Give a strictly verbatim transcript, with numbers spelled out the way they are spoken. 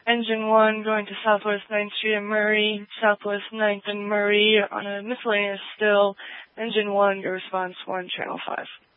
Engine one going to Southwest ninth Street and Murray, Southwest ninth and Murray on a miscellaneous still. Engine one, your response one, channel five.